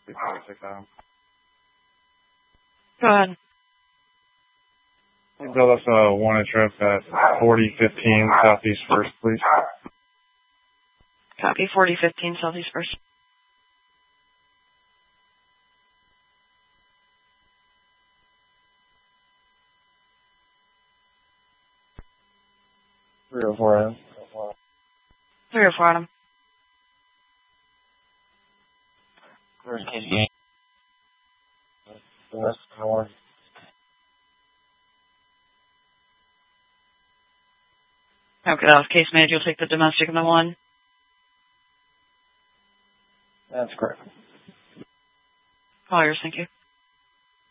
346 Adam. Go ahead. Can you build us a one address at 4015 Southeast First, please? Copy. 4015 Southeast First. Three or four Adam. 304 Adam. Where's KG? That's the one. Okay, that was case manager. You'll take the domestic and the one. That's correct. Call yours, thank you.